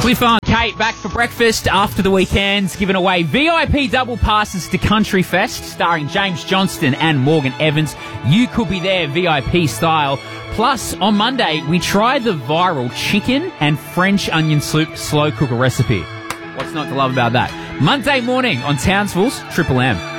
Cliff on. Kate back for breakfast after the weekends, giving away VIP double passes to Country Fest, starring James Johnston and Morgan Evans. You could be there VIP style. Plus, on Monday, we tried the viral chicken and French onion soup slow cooker recipe. What's not to love about that? Monday morning on Townsville's Triple M.